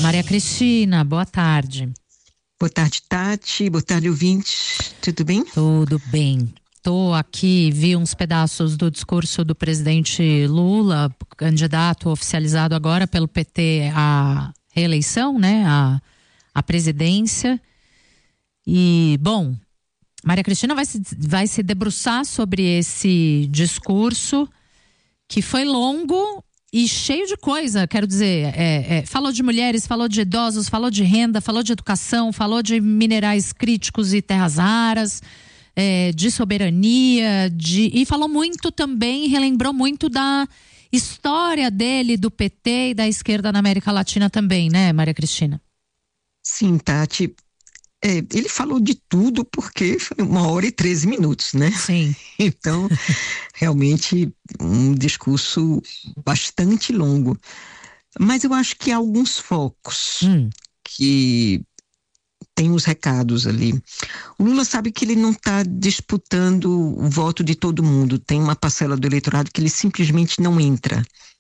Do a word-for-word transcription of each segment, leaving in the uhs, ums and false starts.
Maria Cristina, boa tarde. Boa tarde, Tati. Boa tarde, ouvintes. Tudo bem? Tudo bem. Estou aqui, vi uns pedaços do discurso do presidente Lula, candidato oficializado agora pelo P T à reeleição, né, à, à presidência. E, bom, Maria Cristina vai se, vai se debruçar sobre esse discurso que foi longo e cheio de coisa, quero dizer, é, é, falou de mulheres, falou de idosos, falou de renda, falou de educação, falou de minerais críticos e terras raras, é, de soberania, de, e falou muito também, relembrou muito da história dele, do P T e da esquerda na América Latina também, né, Maria Cristina? Sim, Tati. É, ele falou de tudo porque foi uma hora e treze minutos, né? Sim. Então, realmente, um discurso bastante longo. Mas eu acho que há alguns focos hum. que tem os recados ali. O Lula sabe que ele não está disputando o voto de todo mundo. Tem uma parcela do eleitorado que ele simplesmente não entra.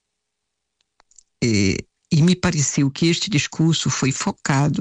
É, e me pareceu que este discurso foi focado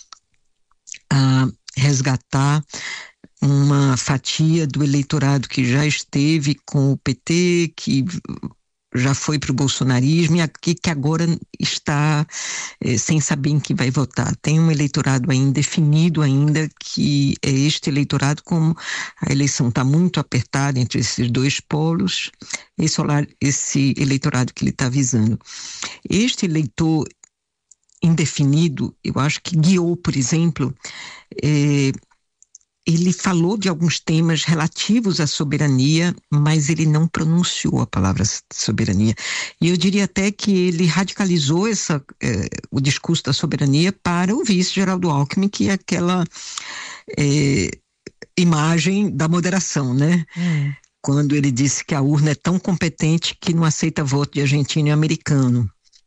a resgatar uma fatia do eleitorado que já esteve com o P T, que já foi para o bolsonarismo e aqui, que agora está eh, sem saber em que vai votar. Tem um eleitorado aí indefinido ainda, que é este eleitorado, como a eleição está muito apertada entre esses dois polos, esse, esse eleitorado que ele está visando. Este eleitor indefinido, eu acho que guiou, por exemplo, eh, ele falou de alguns temas relativos à soberania, mas ele não pronunciou a palavra soberania. E eu diria até que ele radicalizou essa, eh, o discurso da soberania para o vice Geraldo Alckmin, que é aquela eh, imagem da moderação, né? Hum. Quando ele disse que a urna é tão competente que não aceita voto de argentino e americano.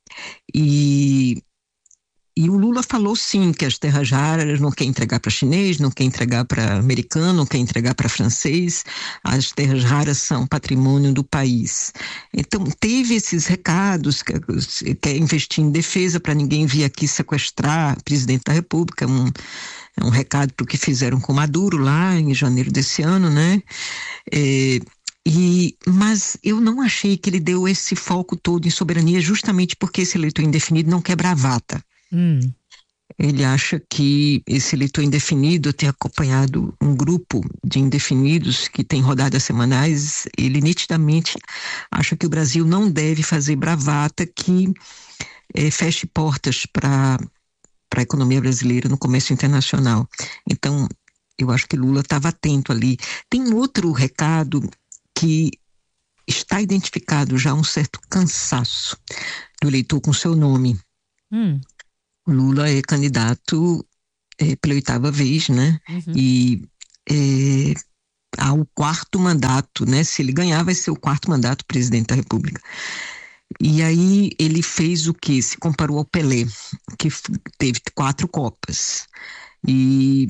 E E o Lula falou sim que as terras raras não quer entregar para chinês, não quer entregar para americano, não quer entregar para francês. As terras raras são patrimônio do país. Então teve esses recados, que quer investir em defesa para ninguém vir aqui sequestrar o presidente da República. Um, é um recado para o que fizeram com Maduro lá em janeiro desse ano, né? É, E, mas eu não achei que ele deu esse foco todo em soberania, justamente porque esse eleitor indefinido não quer bravata. Hum. Ele acha que esse eleitor indefinido, tem acompanhado um grupo de indefinidos que tem rodadas semanais, ele nitidamente acha que o Brasil não deve fazer bravata que é, feche portas para para a economia brasileira no comércio internacional. Então, eu acho que Lula estava atento ali. Tem outro recado que está identificado já um certo cansaço do eleitor com seu nome. Hum. Lula é candidato é, pela oitava vez, né? Uhum. E é, ao quarto mandato, né? Se ele ganhar, vai ser o quarto mandato presidente da República. E aí ele fez o quê? Se comparou ao Pelé, que teve quatro Copas. E,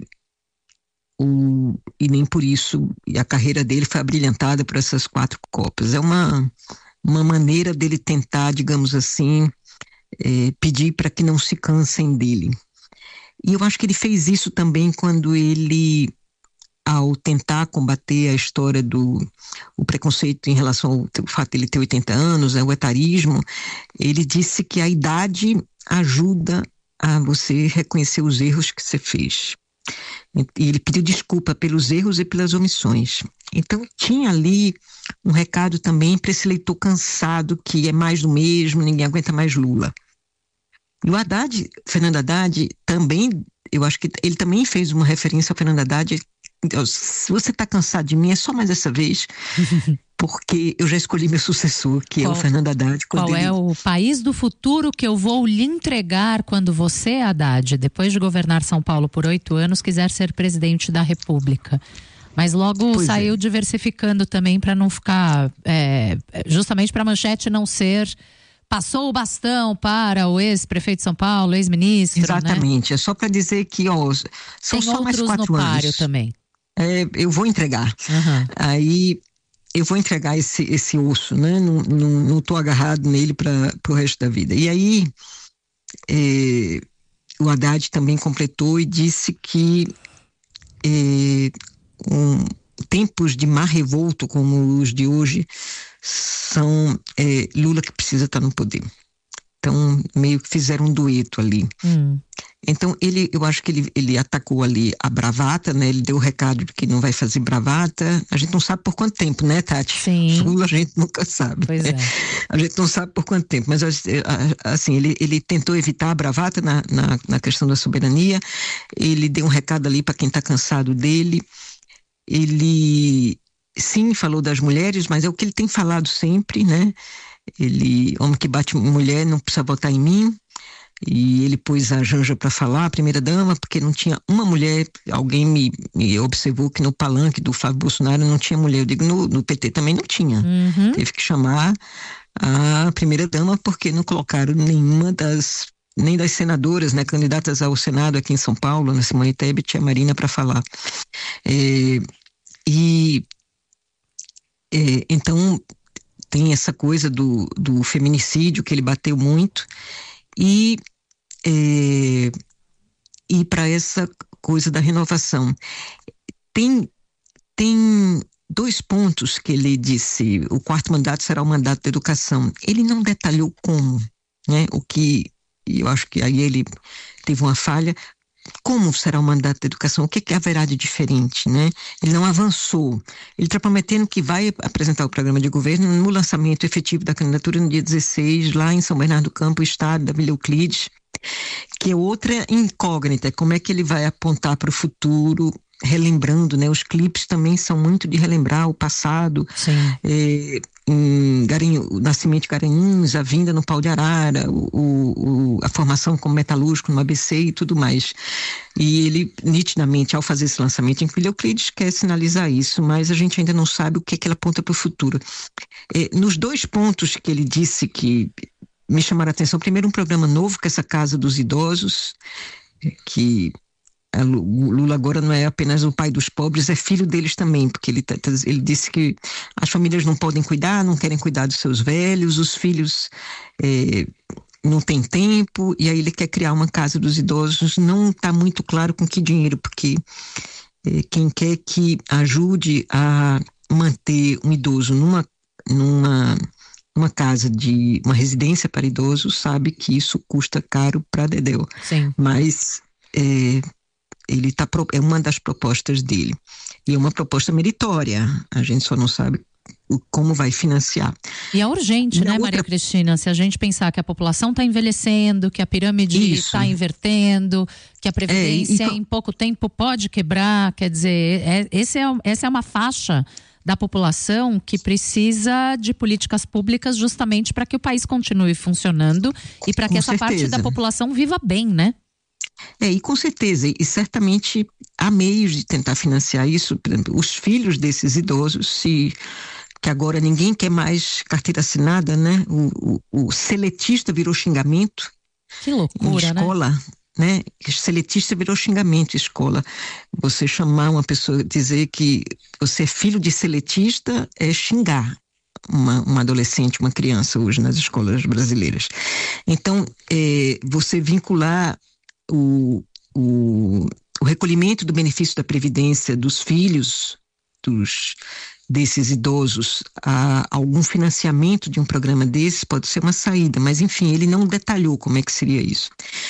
o, e nem por isso a carreira dele foi abrilhantada por essas quatro Copas. É uma, uma maneira dele tentar, digamos assim, É, pedir para que não se cansem dele. E eu acho que ele fez isso também quando ele, ao tentar combater a história do o preconceito em relação ao fato de ele ter oitenta anos, né, o etarismo, ele disse que a idade ajuda a você reconhecer os erros que você fez. E ele pediu desculpa pelos erros e pelas omissões. Então tinha ali um recado também para esse eleitor cansado, que é mais do mesmo, ninguém aguenta mais Lula. E o Haddad, Fernando Haddad, também, eu acho que ele também fez uma referência ao Fernando Haddad. Se você está cansado de mim, é só mais essa vez, porque eu já escolhi meu sucessor, que qual, é o Fernando Haddad. Qual ele... é o país do futuro que eu vou lhe entregar quando você, Haddad, depois de governar São Paulo por oito anos, quiser ser presidente da República? Mas logo pois saiu é. diversificando também para não ficar, é, justamente para a manchete não ser... Passou o bastão para o ex-prefeito de São Paulo, ex-ministro, Exatamente, né? É só para dizer que ó, são Tem só mais quatro no anos. páreo também. É, eu vou entregar. Uhum. Aí eu vou entregar esse, esse osso, né? Não, não, não tô agarrado nele para o resto da vida. E aí, é, o Haddad também completou e disse que é, um, tempos de mar revolto como os de hoje são é, Lula que precisa estar no poder. Então, meio que fizeram um dueto ali. Hum. Então, ele, eu acho que ele, ele atacou ali a bravata, né? Ele deu o recado de que não vai fazer bravata. A gente não sabe por quanto tempo, né, Tati? Sim. Lula a gente nunca sabe. Pois né? é. A gente não sabe por quanto tempo. Mas, assim, ele, ele tentou evitar a bravata na, na, na questão da soberania. Ele deu um recado ali para quem está cansado dele. Ele, sim, falou das mulheres, mas é o que ele tem falado sempre, né? Ele, homem que bate mulher não precisa votar em mim. E ele pôs a Janja para falar, a primeira dama, porque não tinha uma mulher. Alguém me, me observou que no palanque do Flávio Bolsonaro não tinha mulher. Eu digo, no, no P T também não tinha. Uhum. Teve que chamar a primeira dama porque não colocaram nenhuma das, nem das senadoras, né, candidatas ao Senado aqui em São Paulo, na Simone Tebet e a Marina, para falar. É, e é, então tem essa coisa do, do feminicídio que ele bateu muito. E, é, e para essa coisa da renovação. Tem, tem dois pontos que ele disse, o quarto mandato será o mandato da educação. Ele não detalhou como, né? O que, eu acho que aí ele teve uma falha. Como será o mandato da educação? O que, que haverá de diferente, né? Ele não avançou. Ele está prometendo que vai apresentar o programa de governo no lançamento efetivo da candidatura no dia dezesseis, lá em São Bernardo do Campo, estado da Vila Euclides, que é outra incógnita, como é que ele vai apontar para o futuro, relembrando, né? Os clipes também são muito de relembrar o passado. Sim. É, em Garanhuns, o nascimento de Garanhuns, a vinda no Pau de Arara, o, o, a formação como metalúrgico no A B C e tudo mais. E ele, nitidamente, ao fazer esse lançamento em Vila Euclides, quer sinalizar isso, mas a gente ainda não sabe o que é que ele aponta para o futuro. É, nos dois pontos que ele disse que me chamaram a atenção, primeiro um programa novo, que é essa Casa dos Idosos, que o Lula agora não é apenas o pai dos pobres, é filho deles também, porque ele, ele disse que as famílias não podem cuidar, não querem cuidar dos seus velhos, os filhos é, não têm tempo, e aí ele quer criar uma casa dos idosos. Não está muito claro com que dinheiro, porque é, quem quer que ajude a manter um idoso numa, numa uma casa de uma residência para idosos sabe que isso custa caro para Dedéu. Sim. Mas é, ele tá, é uma das propostas dele. E é uma proposta meritória. A gente só não sabe como vai financiar. E é urgente, Na né, outra... Maria Cristina? Se a gente pensar que a população está envelhecendo, que a pirâmide está invertendo, que a Previdência é, e... em pouco tempo pode quebrar, quer dizer, é, esse é, essa é uma faixa da população que precisa de políticas públicas justamente para que o país continue funcionando e para que com essa certeza. parte da população viva bem, né? É, e com certeza, e certamente há meios de tentar financiar isso. Por exemplo, os filhos desses idosos, se, que agora ninguém quer mais carteira assinada, né? O, o, o seletista virou xingamento. Que loucura, em escola, né? né? Seletista virou xingamento em escola. Você chamar uma pessoa, dizer que você é filho de seletista é xingar uma, uma adolescente, uma criança hoje nas escolas brasileiras. Então, é, você vincular O, o, o recolhimento do benefício da Previdência dos filhos dos, desses idosos a algum financiamento de um programa desse pode ser uma saída, mas enfim, ele não detalhou como é que seria isso.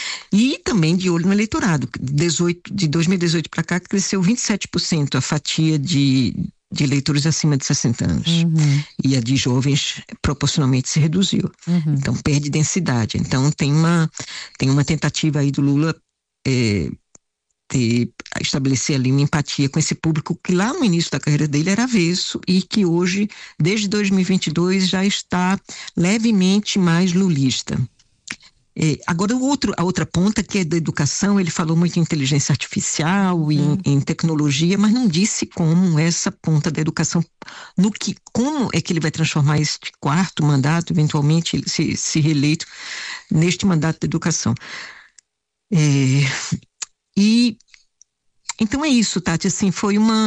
E também de olho no eleitorado, dezoito, de dois mil e dezoito para cá cresceu vinte e sete por cento a fatia de, de eleitores acima de sessenta anos. Uhum. E a de jovens proporcionalmente se reduziu. Uhum. Então perde densidade. Então tem uma, tem uma tentativa aí do Lula é, ter, estabelecer ali uma empatia com esse público que lá no início da carreira dele era avesso e que hoje, desde dois mil e vinte e dois, já está levemente mais lulista. É, agora, o outro, a outra ponta, que é da educação, ele falou muito em inteligência artificial, em, hum. em tecnologia, mas não disse como essa ponta da educação, no que, como é que ele vai transformar este quarto mandato, eventualmente, se, se reeleito, neste mandato da educação. É, e, então é isso, Tati, assim, foi uma,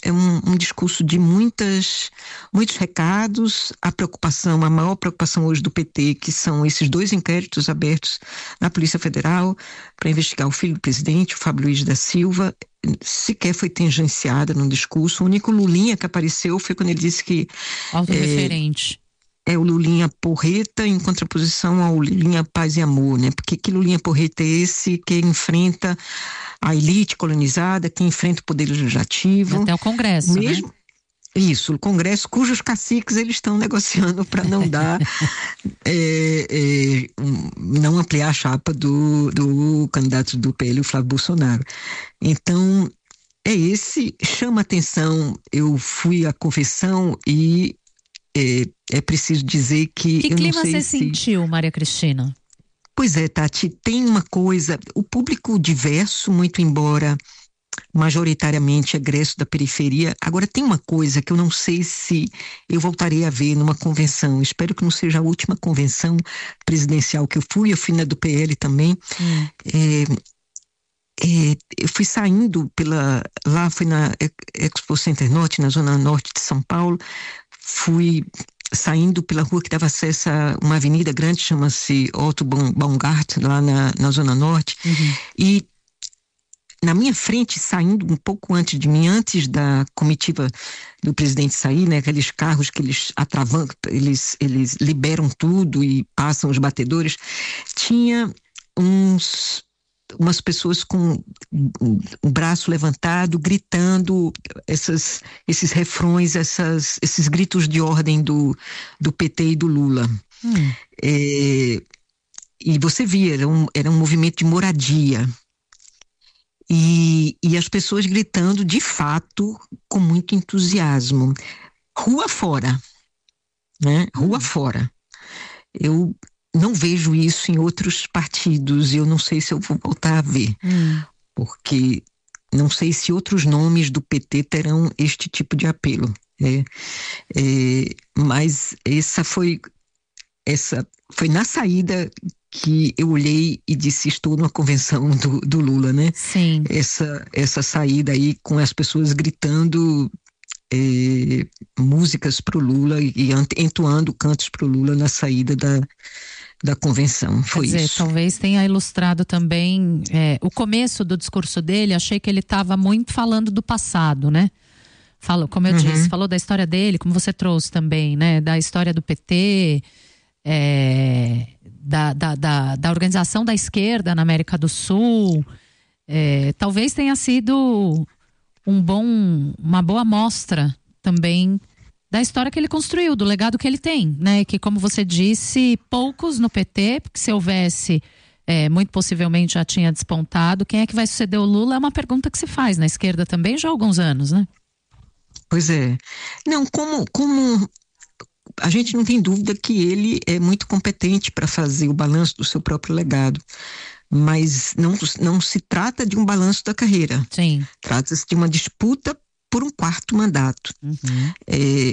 é um, um discurso de muitas, muitos recados, a preocupação, a maior preocupação hoje do P T, que são esses dois inquéritos abertos na Polícia Federal para investigar o filho do presidente, o Fábio Luiz da Silva, sequer foi tangenciada no discurso. O único Lulinha que apareceu foi quando ele disse que... Autorreferente. É, é o Lulinha porreta em contraposição ao Lulinha paz e amor, né? Porque que Lulinha porreta é esse que enfrenta a elite colonizada, que enfrenta o poder legislativo. Até o Congresso, mesmo, né? Isso, o Congresso, cujos caciques eles estão negociando para não dar, é, é, não ampliar a chapa do, do candidato do P L, o Flávio Bolsonaro. Então, é esse, chama atenção. Eu fui à convenção e é, é preciso dizer que... Que eu clima não sei você se... sentiu, Maria Cristina? Pois é, Tati, tem uma coisa, o público diverso, muito embora majoritariamente egresso da periferia, agora tem uma coisa que eu não sei se eu voltarei a ver numa convenção, espero que não seja a última convenção presidencial que eu fui, eu fui na do P L também, hum. é, é, eu fui saindo pela, lá foi na Expo Center Norte, na zona norte de São Paulo, fui saindo pela rua que dava acesso a uma avenida grande, chama-se Otto Baumgart, lá na, na Zona Norte, uhum. E na minha frente, saindo um pouco antes de mim, antes da comitiva do presidente sair, né, aqueles carros que eles atravam, eles, eles liberam tudo e passam os batedores, tinha uns... umas pessoas com o braço levantado, gritando essas, esses refrões, essas, esses gritos de ordem do, do P T e do Lula. Hum. É, e você via, era um, era um movimento de moradia. E, e as pessoas gritando, de fato, com muito entusiasmo. Rua fora, né? Rua hum. fora. Eu... não vejo isso em outros partidos e eu não sei se eu vou voltar a ver, hum. porque não sei se outros nomes do P T terão este tipo de apelo. Né? É, mas essa foi, essa foi na saída que eu olhei e disse, estou numa convenção do, do Lula, né? Sim. Essa, essa saída aí com as pessoas gritando... É, músicas para o Lula e entoando cantos para o Lula na saída da, da convenção, foi Quer dizer, isso. Talvez tenha ilustrado também é, o começo do discurso dele. Achei que ele estava muito falando do passado, né? Falou, como eu uhum. disse, falou da história dele, como você trouxe também, né? Da história do P T, é, da, da, da, da organização da esquerda na América do Sul. É, talvez tenha sido... um bom, uma boa amostra também da história que ele construiu, do legado que ele tem, né? Que, como você disse, poucos no P T, porque se houvesse, é, muito possivelmente já tinha despontado. Quem é que vai suceder o Lula é uma pergunta que se faz na esquerda também já há alguns anos, né? Pois é. Não, como, como a gente não tem dúvida que ele é muito competente para fazer o balanço do seu próprio legado. Mas não, não se trata de um balanço da carreira. Sim. Trata-se de uma disputa por um quarto mandato. Uhum. É,